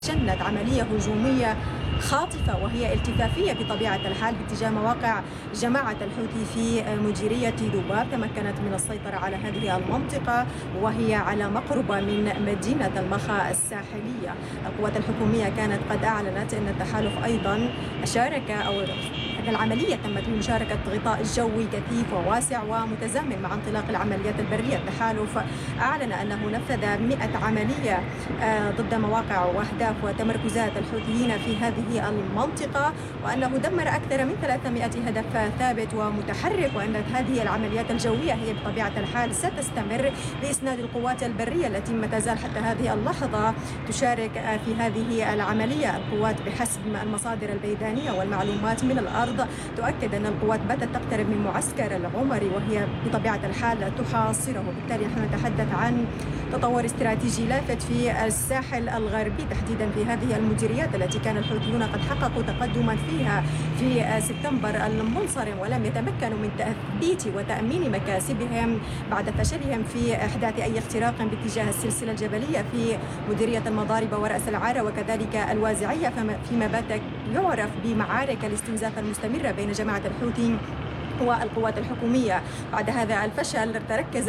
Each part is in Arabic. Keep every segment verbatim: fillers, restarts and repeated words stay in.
شنت عملية هجومية خاطفة وهي التفافية بطبيعة الحال باتجاه مواقع جماعة الحوثي في مديرية دوباب. تمكنت من السيطرة على هذه المنطقة وهي على مقربة من مدينة المخا الساحلية. القوات الحكومية كانت قد أعلنت أن التحالف أيضا شارك أو أن العملية تمت بمشاركة غطاء جوي كثيف وواسع ومتزامن مع انطلاق العمليات البرية. التحالف أعلن أنه نفذ مئة عملية ضد مواقع وأهداف وتمركزات الحوثيين في هذه المنطقة، وأنه دمر أكثر من ثلاثمئة هدف ثابت ومتحرك، وأن هذه العمليات الجوية هي بطبيعة الحال ستستمر بإسناد القوات البرية التي ما تزال حتى هذه اللحظة تشارك في هذه العملية. القوات بحسب المصادر البيدانية والمعلومات من الأرض تؤكد أن القوات باتت تقترب من معسكر العمري وهي بطبيعة الحال تحاصره. بالتالي نحن نتحدث عن تطور استراتيجي لافت في الساحل الغربي تحديدا في هذه المديريات التي كان الحوثيون قد حققوا تقدما فيها في سبتمبر المنصرم، ولم يتمكنوا من تثبيت وتأمين مكاسبهم بعد فشلهم في إحداث أي اختراق باتجاه السلسلة الجبلية في مديرية المضاربة ورأس العارة وكذلك الوازعية، فيما بات يعرف بمعارك الاستنزاف المستمرة بين جماعة الحوثي والقوات الحكومية. بعد هذا الفشل تركز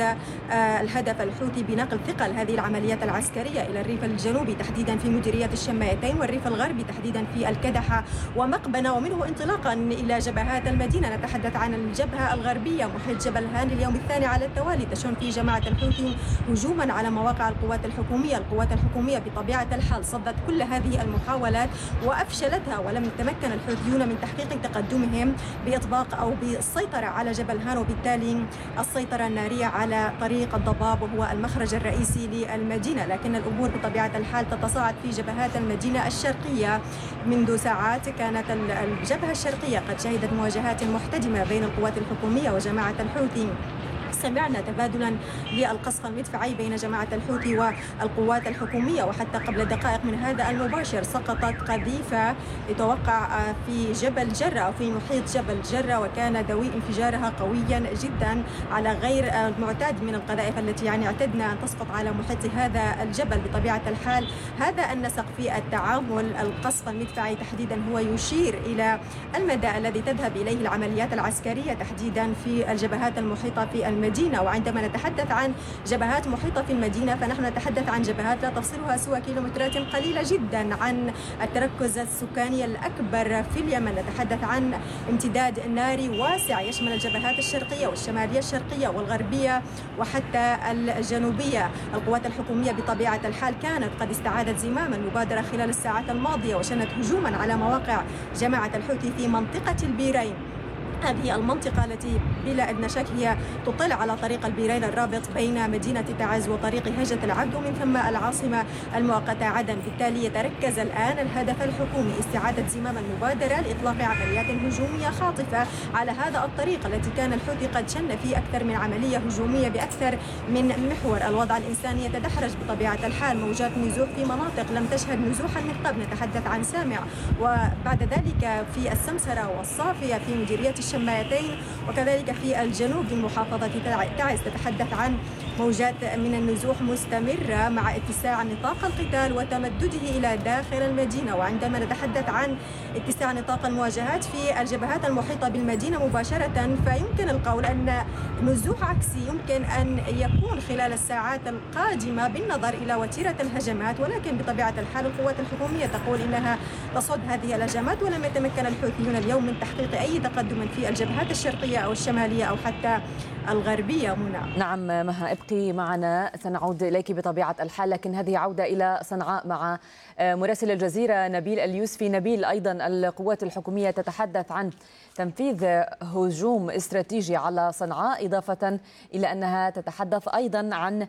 الهدف الحوثي بنقل ثقل هذه العمليات العسكرية إلى الريف الجنوبي تحديدا في مديرية الشمايتين، والريف الغربي تحديدا في الكدحة ومقبنة، ومنه انطلاقا إلى جبهات المدينة. نتحدث عن الجبهة الغربية محيط جبل هان اليوم الثاني على التوالي تشن في جماعة الحوثي هجوما على مواقع القوات الحكومية. القوات الحكومية بطبيعة الحال صدت كل هذه المحاولات وأفشلتها، ولم يتمكن الحوثيون من تحقيق تقدمهم بإطباق أو بالسيطرة على جبل هان، وبالتالي السيطرة النارية على طريق الضباب وهو المخرج الرئيسي للمدينة. لكن الأمور بطبيعة الحال تتصاعد في جبهات المدينة الشرقية. منذ ساعات كانت الجبهة الشرقية قد شهدت مواجهات محتدمة بين القوات الحكومية وجماعة الحوثي. سمعنا تبادلا للقصف المدفعي بين جماعة الحوثي والقوات الحكومية، وحتى قبل دقائق من هذا المباشر سقطت قذيفة يتوقع في جبل جرة أو في محيط جبل جرة، وكان دوي انفجارها قويا جدا على غير المعتاد من القذائف التي يعني اعتدنا أن تسقط على محيط هذا الجبل. بطبيعة الحال هذا النسق في التعامل القصف المدفعي تحديدا هو يشير إلى المدى الذي تذهب إليه العمليات العسكرية تحديدا في الجبهات المحيطة في المدينة. وعندما نتحدث عن جبهات محيطة في المدينة فنحن نتحدث عن جبهات لا تفصلها سوى كيلومترات قليلة جدا عن التركز السكاني الأكبر في اليمن. نتحدث عن امتداد ناري واسع يشمل الجبهات الشرقية والشمالية الشرقية والغربية وحتى الجنوبية. القوات الحكومية بطبيعة الحال كانت قد استعادت زمام المبادرة خلال الساعات الماضية وشنت هجوما على مواقع جماعة الحوثي في منطقة البيرين. هذه المنطقة التي بلا أدنى شك هي تطل على طريق البيرين الرابط بين مدينة تعز وطريق هجة العبد ومن ثم العاصمة المؤقتة عدن. بالتالي يتركز الآن الهدف الحكومي استعادة زمام المبادرة لإطلاق عمليات هجومية خاطفة على هذا الطريق التي كان الحوثي قد شن فيه أكثر من عملية هجومية بأكثر من محور. الوضع الإنساني يتدحرج بطبيعة الحال، موجات نزوح في مناطق لم تشهد نزوحا من قبل، نتحدث عن سامع وبعد ذلك في السمسرة والصافية في مديرية الشمايتين وكذلك في الجنوب في محافظة تعز. تتحدث عن موجات من النزوح مستمرة مع اتساع نطاق القتال وتمدده إلى داخل المدينة. وعندما نتحدث عن اتساع نطاق المواجهات في الجبهات المحيطة بالمدينة مباشرة فيمكن القول أن نزوح عكسي يمكن أن يكون خلال الساعات القادمة بالنظر إلى وتيرة الهجمات، ولكن بطبيعة الحال القوات الحكومية تقول إنها تصد هذه الهجمات ولم يتمكن الحوثيون اليوم من تحقيق أي تقدم في الجبهات الشرقية أو الشمالية أو حتى الغربية. منى. نعم مها، ابقي معنا سنعود إليك بطبيعة الحال، لكن هذه عودة إلى صنعاء مع مراسل الجزيرة نبيل اليوسفي. نبيل، أيضا القوات الحكومية تتحدث عن تنفيذ هجوم استراتيجي على صنعاء، إضافة إلى أنها تتحدث أيضا عن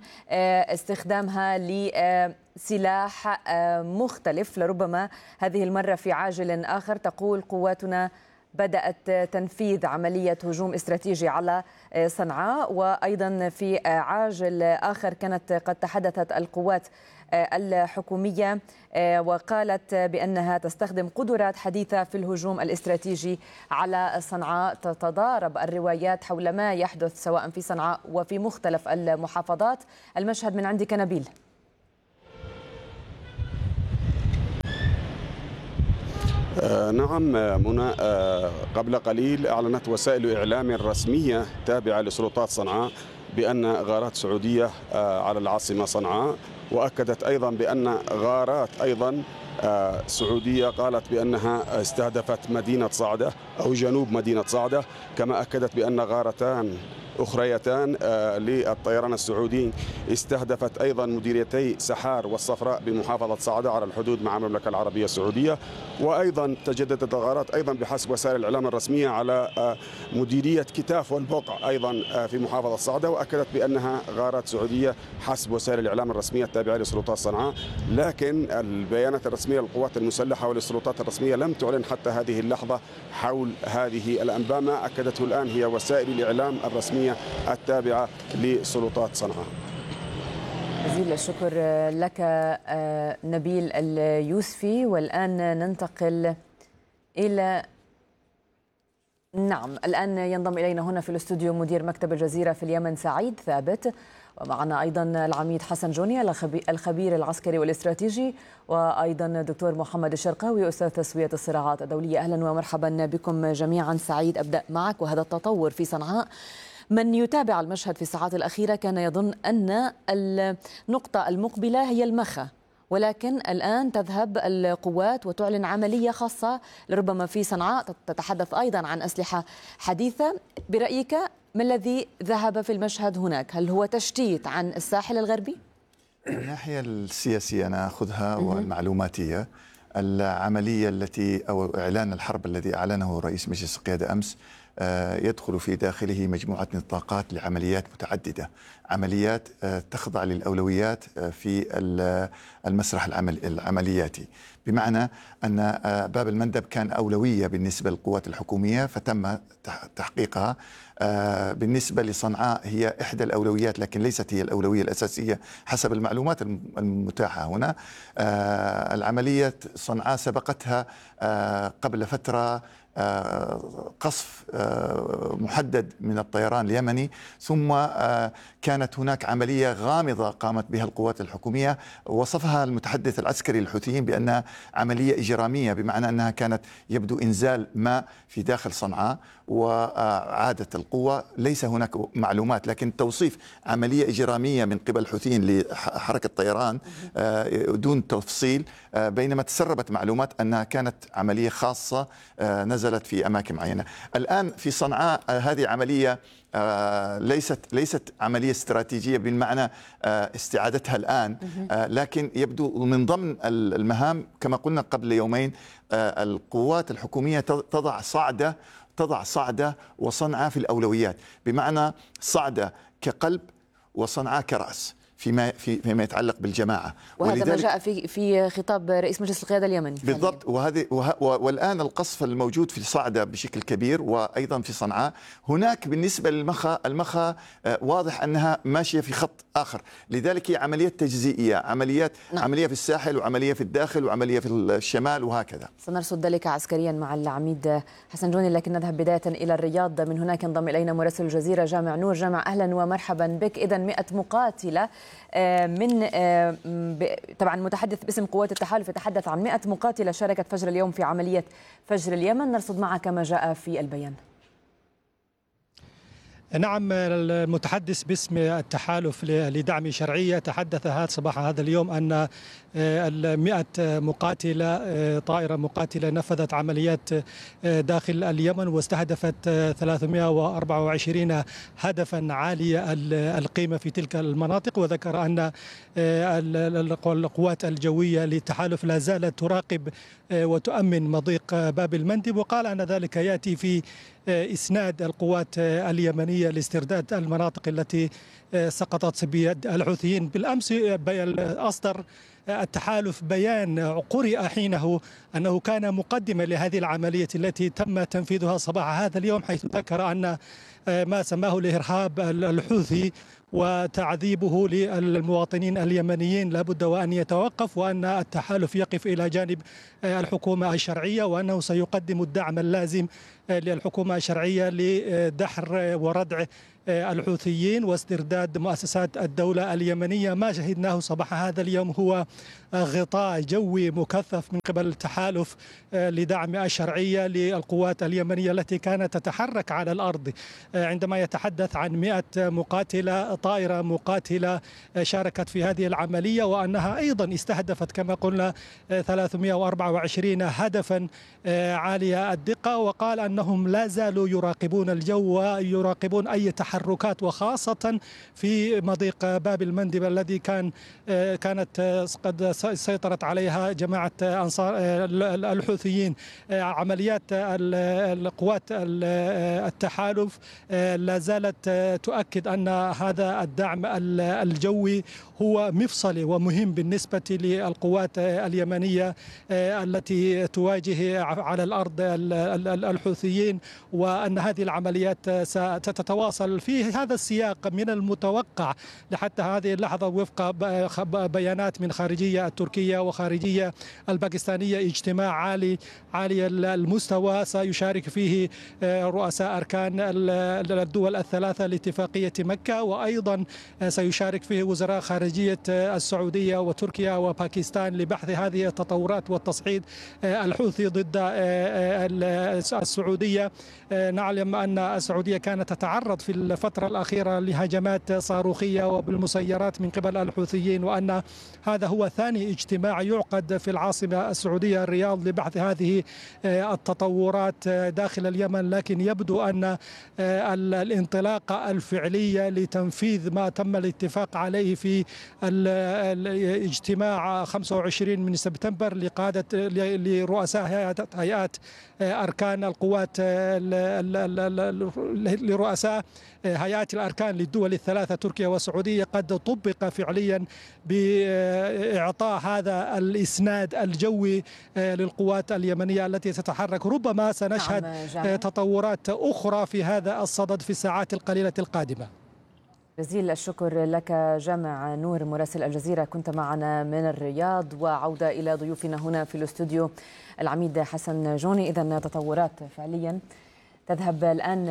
استخدامها لسلاح مختلف لربما هذه المرة في عاجل آخر. تقول قواتنا بدأت تنفيذ عملية هجوم استراتيجي على صنعاء، وأيضا في عاجل آخر كانت قد تحدثت القوات الحكومية وقالت بأنها تستخدم قدرات حديثة في الهجوم الاستراتيجي على صنعاء. تتضارب الروايات حول ما يحدث سواء في صنعاء وفي مختلف المحافظات. المشهد من عندك نبيل. نعم منى، قبل قليل أعلنت وسائل إعلام رسمية تابعة لسلطات صنعاء بأن غارات سعودية على العاصمة صنعاء، وأكدت أيضا بأن غارات أيضا سعودية قالت بأنها استهدفت مدينة صعدة أو جنوب مدينة صعدة، كما أكدت بأن غارتان أخريتان للطيران السعودي استهدفت أيضا مديريتي سحار والصفراء بمحافظة صعدة على الحدود مع المملكة العربية السعودية. وأيضا تجددت الغارات أيضا بحسب وسائل الإعلام الرسمية على مديرية كتاف والبقع أيضا في محافظة صعدة، وأكدت بأنها غارات سعودية حسب وسائل الإعلام الرسمية التابعة لسلطات صنعاء. لكن البيانات الرسمية للقوات المسلحة وللسلطات الرسمية لم تعلن حتى هذه اللحظة حول هذه الأنباء. ما أكدته الآن هي وسائل الإعلام الرسمية التابعة لسلطات صنعاء. جزيل الشكر لك نبيل اليوسفي. والآن ننتقل إلى نعم الآن ينضم إلينا هنا في الاستوديو مدير مكتب الجزيرة في اليمن سعيد ثابت، ومعنا أيضا العميد حسن جونيا الخبير العسكري والاستراتيجي، وأيضا الدكتور محمد الشرقاوي أستاذ تسوية الصراعات الدولية. أهلا ومرحبا بكم جميعا. سعيد، أبدأ معك. وهذا التطور في صنعاء، من يتابع المشهد في الساعات الأخيرة كان يظن أن النقطة المقبلة هي المخا، ولكن الآن تذهب القوات وتعلن عملية خاصة لربما في صنعاء، تتحدث أيضا عن أسلحة حديثة. برأيك ما الذي ذهب في المشهد هناك؟ هل هو تشتيت عن الساحل الغربي؟ من الناحية السياسية أنا أخذها والمعلوماتية، العملية التي أو إعلان الحرب الذي أعلنه رئيس مجلس القيادة أمس يدخل في داخله مجموعة نطاقات لعمليات متعددة، عمليات تخضع للأولويات في المسرح العملياتي، بمعنى أن باب المندب كان أولوية بالنسبة للقوات الحكومية فتم تحقيقها. بالنسبة لصنعاء هي إحدى الأولويات لكن ليست هي الأولوية الأساسية حسب المعلومات المتاحة هنا. العملية صنعاء سبقتها قبل فترة قصف محدد من الطيران اليمني، ثم كانت هناك عملية غامضة قامت بها القوات الحكومية وصفها المتحدث العسكري للحوثيين بأنها عملية إجرامية، بمعنى أنها كانت يبدو إنزال ماء في داخل صنعاء وعادة القوة. ليس هناك معلومات، لكن توصيف عملية إجرامية من قبل الحوثيين لحركة طيران دون تفصيل، بينما تسربت معلومات أنها كانت عملية خاصة نزلت في أماكن معينة. الآن في صنعاء هذه عملية ليست ليست عملية استراتيجية بالمعنى استعادتها الآن، لكن يبدو من ضمن المهام كما قلنا قبل يومين القوات الحكومية تضع صعدة تضع صعدة وصنعاء في الأولويات، بمعنى صعدة كقلب وصنعاء كرأس فيما في فيما يتعلق بالجماعة. وهذا ما جاء في في خطاب رئيس مجلس القيادة اليمني بالضبط. وهذه والآن القصف الموجود في صعدة بشكل كبير وأيضا في صنعاء. هناك بالنسبة للمخا، المخا واضح أنها ماشية في خط آخر، لذلك هي عملية تجزئية، عمليات نعم. عملية في الساحل وعملية في الداخل وعملية في الشمال وهكذا. سنرصد ذلك عسكريا مع العميد حسن جوني، لكن نذهب بداية إلى الرياض. من هناك انضم إلينا مراسل الجزيرة جامع نور. جامع، أهلا ومرحبا بك. إذا مئة مقاتلة من طبعا متحدث باسم قوات التحالف يتحدث عن مئة مقاتلة شاركت فجر اليوم في عملية فجر اليمن. نرصد معك ما جاء في البيان. نعم، المتحدث باسم التحالف لدعم شرعية تحدث هذا صباح هذا اليوم أن المئة مقاتلة طائرة مقاتلة نفذت عمليات داخل اليمن واستهدفت ثلاثمئة وأربعة وعشرين هدفا عالية القيمة في تلك المناطق. وذكر أن القوات الجوية للتحالف لا زالت تراقب وتؤمن مضيق باب المندب، وقال أن ذلك يأتي في إسناد القوات اليمنية لاسترداد المناطق التي سقطت بيد الحوثيين. بالأمس أصدر التحالف بيان قرئ حينه أنه كان مقدمة لهذه العملية التي تم تنفيذها صباح هذا اليوم، حيث ذكر أن ما سماه الإرهاب الحوثي وتعذيبه للمواطنين اليمنيين لابد وأن يتوقف، وأن التحالف يقف إلى جانب الحكومة الشرعية، وأنه سيقدم الدعم اللازم للحكومة الشرعية لدحر وردع الحوثيين واسترداد مؤسسات الدولة اليمنية. ما شهدناه صباح هذا اليوم هو غطاء جوي مكثف من قبل التحالف لدعم الشرعية للقوات اليمنية التي كانت تتحرك على الأرض. عندما يتحدث عن مئة مقاتلة، طائرة مقاتلة شاركت في هذه العملية، وأنها أيضا استهدفت كما قلنا ثلاثمئة وأربعة وعشرين هدفا عالية الدقة. وقال أنهم لا زالوا يراقبون الجو ويراقبون أي تحركات، وخاصة في مضيق باب المندب الذي كان كانت قد سيطرت عليها جماعة أنصار الحوثيين. عمليات القوات التحالف لا زالت تؤكد أن هذا الدعم الجوي هو مفصلي ومهم بالنسبة للقوات اليمنية التي تواجه على الأرض الحوثيين، وأن هذه العمليات ستتواصل في هذا السياق. من المتوقع لحتى هذه اللحظة وفق بيانات من خارجية التركية وخارجية الباكستانية اجتماع عالي عالي المستوى سيشارك فيه رؤساء أركان الدول الثلاثة لاتفاقية مكة، وأيضا سيشارك فيه وزراء خارجية السعودية وتركيا وباكستان لبحث هذه التطورات والتصعيد الحوثي ضد السعودية. نعلم أن السعودية كانت تتعرض في الفترة الأخيرة لهجمات صاروخية وبالمسيرات من قبل الحوثيين، وأن هذا هو ثاني اجتماع يعقد في العاصمة السعودية الرياض لبحث هذه التطورات داخل اليمن. لكن يبدو أن الانطلاقة الفعلية لتنفيذ ما تم الاتفاق عليه في الاجتماع خمسة وعشرين من سبتمبر لقادة لرؤساء هيئات أركان القوات لرؤساء هيئات الأركان للدول الثلاثة تركيا والسعودية قد طبق فعليا بإعطاء هذا الإسناد الجوي للقوات اليمنية التي تتحرك. ربما سنشهد نعم تطورات أخرى في هذا الصدد في الساعات القليلة القادمة. جزيل الشكر لك جامع نور مراسل الجزيرة، كنت معنا من الرياض. وعودة إلى ضيوفنا هنا في الاستوديو العميد حسن جوني. إذن تطورات فعليا تذهب الآن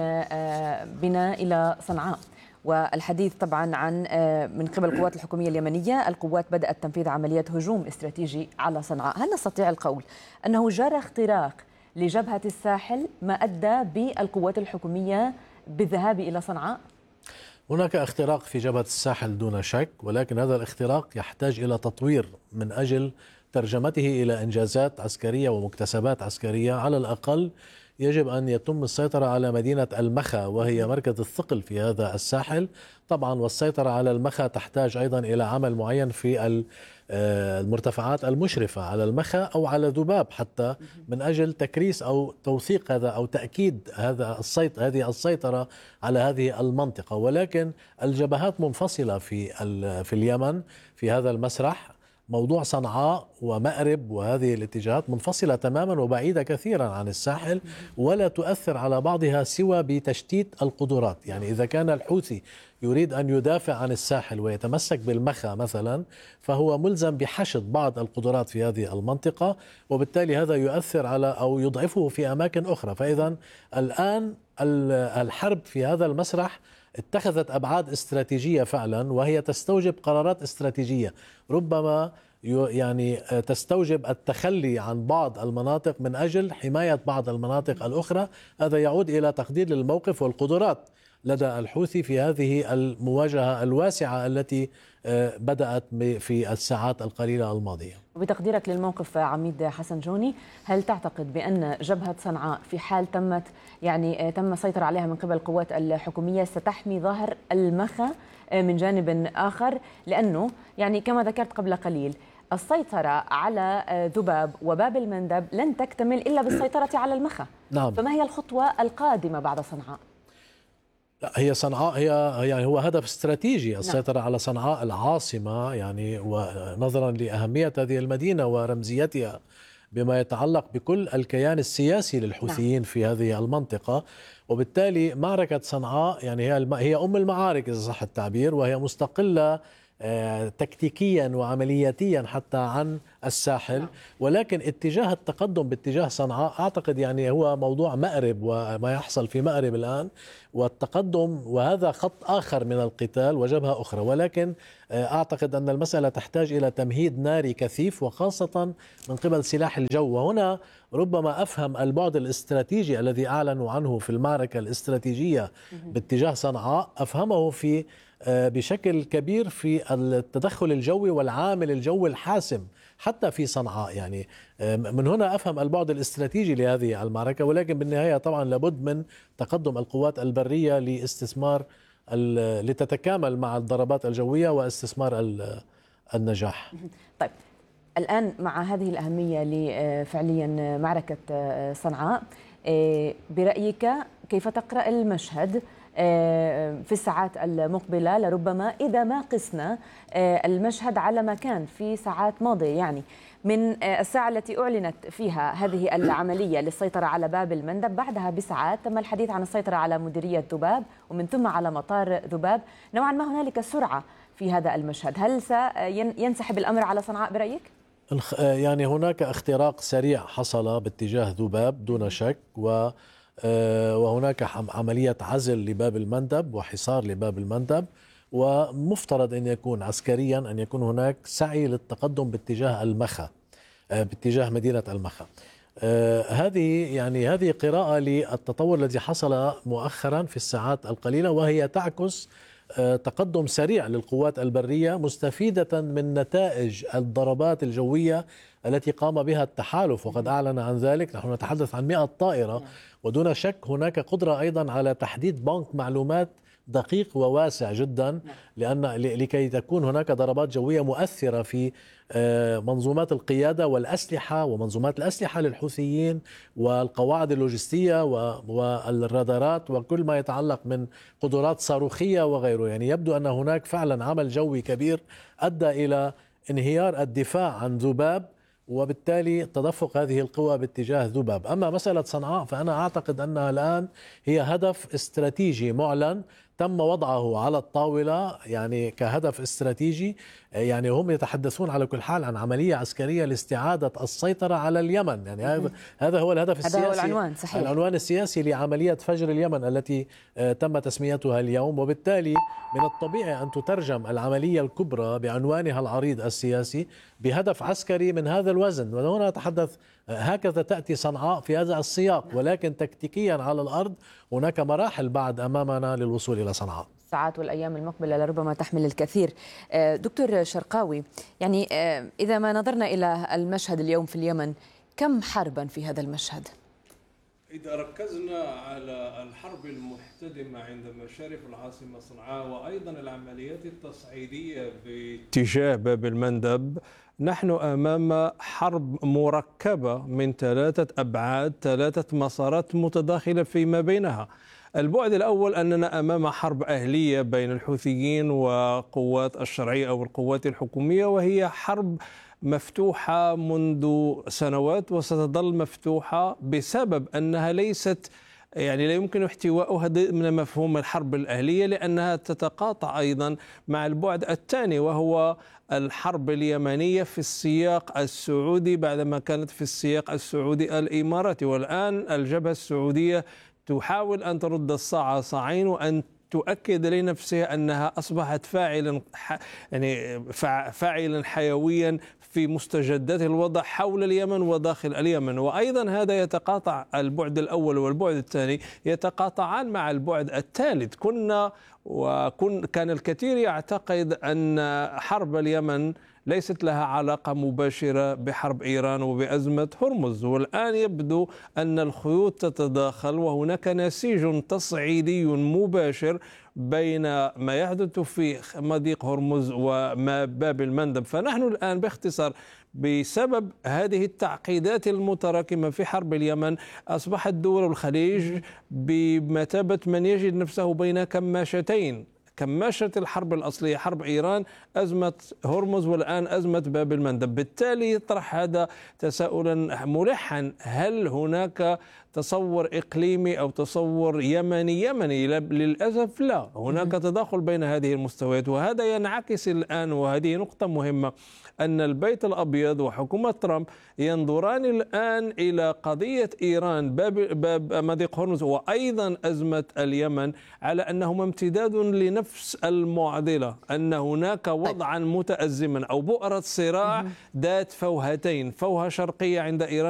بنا إلى صنعاء، والحديث طبعا عن من قبل القوات الحكومية اليمنية. القوات بدأت تنفيذ عمليات هجوم استراتيجي على صنعاء. هل نستطيع القول أنه جرى اختراق لجبهة الساحل ما أدى بالقوات الحكومية بالذهاب إلى صنعاء؟ هناك اختراق في جبهة الساحل دون شك، ولكن هذا الاختراق يحتاج إلى تطوير من أجل ترجمته إلى إنجازات عسكرية ومكتسبات عسكرية. على الأقل يجب أن يتم السيطرة على مدينة المخا وهي مركز الثقل في هذا الساحل طبعا، والسيطرة على المخا تحتاج أيضا إلى عمل معين في المرتفعات المشرفة على المخا أو على ذباب حتى من أجل تكريس أو توثيق هذا أو تأكيد هذا السيط هذه السيطرة على هذه المنطقة. ولكن الجبهات منفصلة في في اليمن في هذا المسرح. موضوع صنعاء ومأرب وهذه الاتجاهات منفصلة تماما وبعيدة كثيرا عن الساحل، ولا تؤثر على بعضها سوى بتشتيت القدرات. يعني إذا كان الحوثي يريد أن يدافع عن الساحل ويتمسك بالمخا مثلا، فهو ملزم بحشد بعض القدرات في هذه المنطقة، وبالتالي هذا يؤثر على أو يضعفه في أماكن أخرى. فإذا الآن الحرب في هذا المسرح اتخذت أبعاد استراتيجية فعلا، وهي تستوجب قرارات استراتيجية ربما يعني تستوجب التخلي عن بعض المناطق من أجل حماية بعض المناطق الأخرى. هذا يعود إلى تقدير للموقف والقدرات لدى الحوثي في هذه المواجهة الواسعة التي بدأت في الساعات القليلة الماضية. بتقديرك للموقف عميد حسن جوني، هل تعتقد بأن جبهة صنعاء في حال تمت يعني تم السيطرة عليها من قبل القوات الحكومية ستحمي ظاهر المخا من جانب آخر؟ لأنه يعني كما ذكرت قبل قليل السيطرة على ذباب وباب المندب لن تكتمل إلا بالسيطرة على المخا. نعم. فما هي الخطوة القادمة بعد صنعاء؟ هي صنعاء هي يعني هو هدف استراتيجي السيطرة نعم. على صنعاء العاصمة، يعني ونظرا لأهمية هذه المدينة ورمزيتها بما يتعلق بكل الكيان السياسي للحوثيين نعم. في هذه المنطقة. وبالتالي معركة صنعاء يعني هي هي أم المعارك إذا صح التعبير، وهي مستقلة تكتيكيا وعملياتيا حتى عن الساحل، ولكن اتجاه التقدم باتجاه صنعاء أعتقد يعني هو موضوع مأرب وما يحصل في مأرب الآن والتقدم، وهذا خط آخر من القتال وجبهة أخرى. ولكن أعتقد أن المسألة تحتاج إلى تمهيد ناري كثيف وخاصة من قبل سلاح الجو. وهنا ربما أفهم البعد الاستراتيجي الذي أعلنوا عنه في المعركة الاستراتيجية باتجاه صنعاء، أفهمه في بشكل كبير في التدخل الجوي والعامل الجوي الحاسم حتى في صنعاء. يعني من هنا أفهم البعد الاستراتيجي لهذه المعركة. ولكن بالنهاية طبعا لابد من تقدم القوات البرية لاستثمار لتتكامل مع الضربات الجوية واستثمار النجاح. طيب الآن مع هذه الأهمية لفعليا معركة صنعاء، برأيك كيف تقرأ المشهد في الساعات المقبلة؟ لربما إذا ما قسنا المشهد على ما كان في ساعات ماضية، يعني من الساعة التي أعلنت فيها هذه العملية للسيطرة على باب المندب، بعدها بساعات تم الحديث عن السيطرة على مديرية ذباب ومن ثم على مطار ذباب. نوعا ما هنالك سرعة في هذا المشهد، هل سينسحب الأمر على صنعاء برأيك؟ يعني هناك اختراق سريع حصل باتجاه ذباب دون شك، و وهناك عملية عزل لباب المندب وحصار لباب المندب، ومفترض أن يكون عسكريا أن يكون هناك سعي للتقدم باتجاه المخا، باتجاه مدينة المخا. هذه يعني هذه قراءة للتطور الذي حصل مؤخرا في الساعات القليلة، وهي تعكس تقدم سريع للقوات البرية مستفيدة من نتائج الضربات الجوية التي قام بها التحالف، وقد أعلن عن ذلك. نحن نتحدث عن مئة طائرة، ودون شك هناك قدرة أيضا على تحديد بنك معلومات دقيق وواسع جدا، لأن لكي تكون هناك ضربات جوية مؤثرة في منظومات القيادة والأسلحة ومنظومات الأسلحة للحوثيين والقواعد اللوجستية والرادارات وكل ما يتعلق من قدرات صاروخية وغيره. يعني يبدو أن هناك فعلا عمل جوي كبير أدى إلى انهيار الدفاع عن ذباب، وبالتالي تدفق هذه القوى باتجاه ذباب. أما مسألة صنعاء فأنا أعتقد أنها الآن هي هدف استراتيجي معلن تم وضعه على الطاولة، يعني كهدف استراتيجي. يعني هم يتحدثون على كل حال عن عملية عسكرية لاستعادة السيطرة على اليمن. يعني هذا هذا هو الهدف السياسي، هذا هو العنوان، صحيح. العنوان السياسي لعملية فجر اليمن التي تم تسميتها اليوم. وبالتالي من الطبيعي أن تترجم العملية الكبرى بعنوانها العريض السياسي بهدف عسكري من هذا الوزن. وهنا نتحدث هكذا تأتي صنعاء في هذا السياق، ولكن تكتيكيا على الأرض هناك مراحل بعد أمامنا للوصول إلى صنعاء. الساعات والأيام المقبلة لربما تحمل الكثير. دكتور شرقاوي، يعني إذا ما نظرنا إلى المشهد اليوم في اليمن، كم حربا في هذا المشهد؟ إذا ركزنا على الحرب المحتدمة عند مشارف العاصمة صنعاء وأيضا العمليات التصعيدية باتجاه باب المندب، نحن أمام حرب مركبة من ثلاثة أبعاد، ثلاثة مسارات متداخلة فيما بينها. البعد الأول أننا أمام حرب أهلية بين الحوثيين وقوات الشرعية أو القوات الحكومية، وهي حرب مفتوحة منذ سنوات وستظل مفتوحة بسبب أنها ليست يعني لا يمكن احتوائها من مفهوم الحرب الأهلية، لأنها تتقاطع أيضا مع البعد الثاني وهو الحرب اليمنية في السياق السعودي بعدما كانت في السياق السعودي الإماراتي. والآن الجبهة السعودية تحاول أن ترد الصاع صاعين وأن تؤكد لنفسها أنها أصبحت فاعلا يعني فاعلا حيويا في مستجدات الوضع حول اليمن وداخل اليمن. وأيضا هذا يتقاطع، البعد الأول والبعد الثاني يتقاطعان مع البعد الثالث. كنا وكن كان الكثير يعتقد أن حرب اليمن ليست لها علاقة مباشرة بحرب إيران وبأزمة هرمز، والآن يبدو أن الخيوط تتداخل وهناك نسيج تصعيدي مباشر بين ما يحدث في مضيق هرمز وما باب المندب. فنحن الآن باختصار بسبب هذه التعقيدات المتراكمة في حرب اليمن أصبحت دول الخليج بمثابة من يجد نفسه بين كماشتين، كماشة الحرب الأصلية حرب إيران، أزمة هرمز، والآن أزمة باب المندب. بالتالي يطرح هذا تساؤلا ملحا: هل هناك تصور إقليمي أو تصور يمني يمني؟ للأسف لا، هناك تداخل بين هذه المستويات. وهذا ينعكس الآن، وهذه نقطة مهمة، أن البيت الأبيض وحكومة ترامب ينظران الآن إلى قضية إيران، باب, باب مضيق هرمز، وأيضا أزمة اليمن، على أنهما امتداد لنفس المعضلة، أن هناك وضعا متأزما أو بؤرة صراع ذات فوهتين، فوهة شرقية عند إيران